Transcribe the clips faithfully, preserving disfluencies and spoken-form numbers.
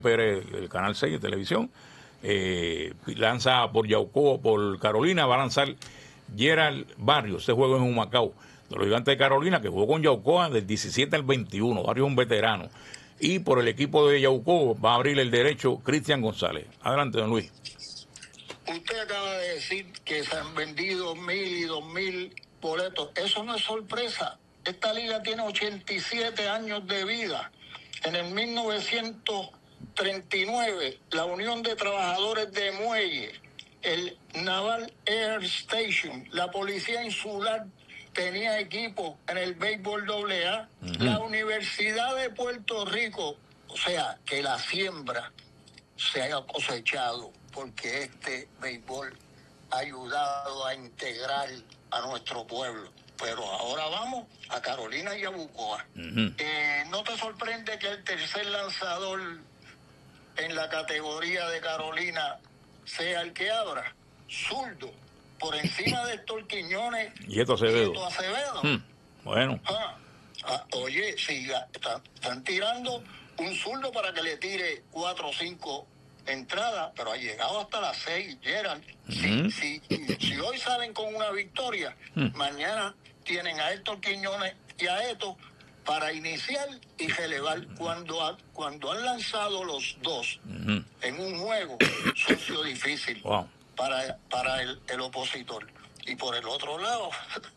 Pérez, el Canal seis de televisión, eh, lanza por Yaucoa, por Carolina, va a lanzar Gerald Barrios. Este juego es en Humacao, de los Gigantes de Carolina, que jugó con Yaucoa del diecisiete al veintiuno. Barrios es un veterano. Y por el equipo de Yaucoa va a abrir el derecho Cristian González. Adelante, don Luis. Usted acaba de decir que se han vendido mil y dos mil boletos. Eso no es sorpresa. Esta liga tiene ochenta y siete años de vida. En el mil novecientos treinta y nueve, la Unión de Trabajadores de Muelle, el Naval Air Station, la Policía Insular tenía equipo en el béisbol doble A, uh-huh. La Universidad de Puerto Rico, o sea, que la siembra se haya cosechado, porque este béisbol ha ayudado a integrar a nuestro pueblo. Pero ahora vamos a Carolina y a Yaucoa. Uh-huh. Eh, ¿No te sorprende que el tercer lanzador en la categoría de Carolina sea el que abra? Zurdo, por encima de Héctor Quiñones y esto Acevedo. Y esto Acevedo. Hmm. Bueno. Ah, ah, oye, si están, están tirando un zurdo para que le tire cuatro o cinco entradas, pero ha llegado hasta las seis, Gerald. Uh-huh. Si, si, si hoy salen con una victoria, uh-huh. mañana tienen a Héctor Quiñones y a Eto para iniciar y relevar. Cuando, ha, cuando han lanzado los dos uh-huh. en un juego, socio difícil wow. para, para el, el opositor. Y por el otro lado,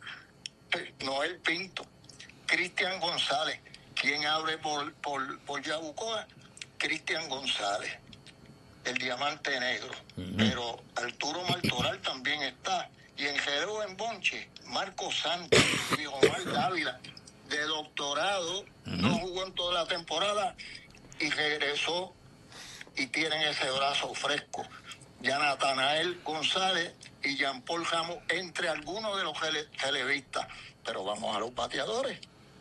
Noel Pinto, Cristian González, quien abre por, por, por Yaucoa, Cristian González, el diamante negro. Uh-huh. Pero Arturo Martoral también está. Y en Jereo en bonche, Marcos Santos y Omar Dávila, de doctorado, uh-huh. no jugó en toda la temporada y regresó y tienen ese brazo fresco. Ya Natanael González y Jean Paul Ramos, entre algunos de los tele- televistas. Pero vamos a los bateadores.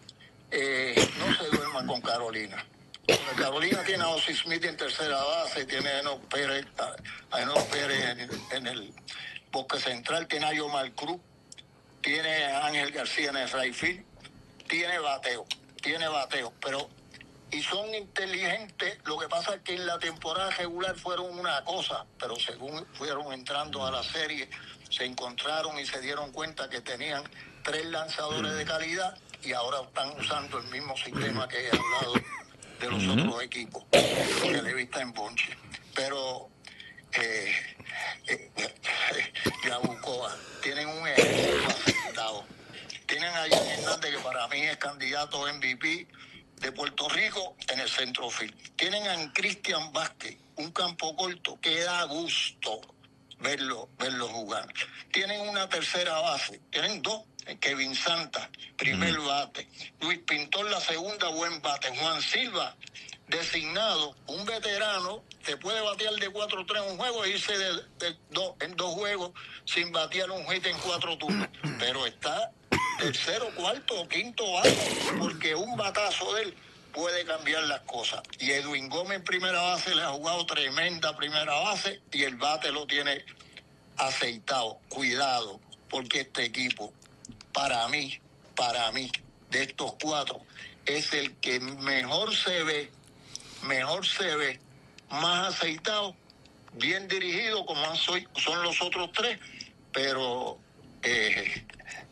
Eh, no se duerman con Carolina. Carolina tiene a Ozzie Smith en tercera base, tiene a Enoch Pérez, a Enoch Pérez en, en el bosque central, tiene a Yomar Cruz, tiene a Ángel García en el right field, tiene bateo, tiene bateo, pero y son inteligentes. Lo que pasa es que en la temporada regular fueron una cosa, pero según fueron entrando a la serie, se encontraron y se dieron cuenta que tenían tres lanzadores de calidad y ahora están usando el mismo sistema que he hablado de los uh-huh. otros equipos que le vista en bonche. Pero eh, eh, eh, Yaucoa tienen un ejército aceptado. Tienen a Jan Hernández, que para mí es candidato M V P de Puerto Rico en el centrofield. Tienen a Cristian Vázquez, un campo corto que da gusto verlo, verlo jugar. Tienen una tercera base, tienen dos. Kevin Santa, primer uh-huh. bate. Luis Pintor, la segunda, buen bate. Juan Silva, designado, un veterano, que puede batear de cuatro tres un juego e irse de, de dos, en dos juegos sin batear un hit en cuatro turnos. Pero está tercero, cuarto o quinto bate, porque un batazo de él puede cambiar las cosas. Y Edwin Gómez en primera base le ha jugado tremenda primera base y el bate lo tiene aceitado. Cuidado, porque este equipo, para mí, para mí, de estos cuatro, es el que mejor se ve, mejor se ve, más aceitado, bien dirigido, como han soy, son los otros tres, pero eh,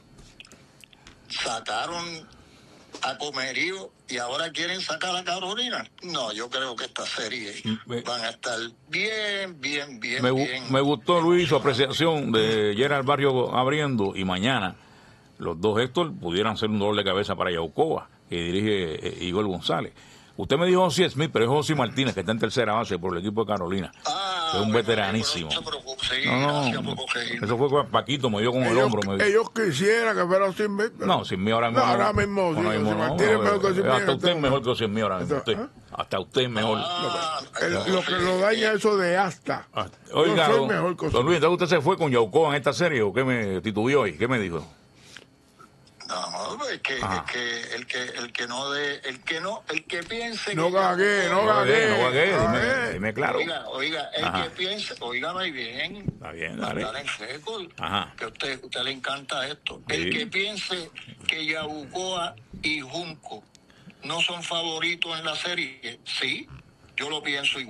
sacaron a Comerío y ahora quieren sacar a Carolina. No, yo creo que esta serie me, van a estar bien, bien, bien, me, bien. Me gustó, Luis, su apreciación de Gerald Barrios abriendo, y mañana los dos Héctor pudieran ser un doble de cabeza para Yaucoa, que dirige eh, Igor González. Usted me dijo Ozzie Smith, pero es Ozzie Martínez, que está en tercera base por el equipo de Carolina. Ah, es un veteranísimo. No se preocupe, sí, no, no, eso fue con Paquito, me dio con ellos, el hombro. Me dio. Ellos quisieran que fuera Ozzie Smith. Pero... No, sin mí ahora mismo. No, ahora mismo, ahora sí, mismo no, Martínez no, mejor que Ozzie hasta usted es no. mejor que Ozzie Smith ahora mismo. Usted, ¿eh? Hasta usted es mejor. Ah, el, lo, lo que lo daña eso de hasta. Ah, oiga, yo soy don, mejor que don Luis, ¿entonces usted se fue con Yaucoa en esta serie o qué me titubeó hoy? ¿Qué me dijo? No, es que, es que el que el que no de el que no el que piense no que gagué, no gagué, no gagué, dime, dime claro. Oiga, oiga, el Ajá. que piense, óigame bien, está bien, dale. Estar en seco, Ajá. que a usted, usted le encanta esto. Sí. El que piense que Yaucoa y Junco no son favoritos en la serie, sí, yo lo pienso igual.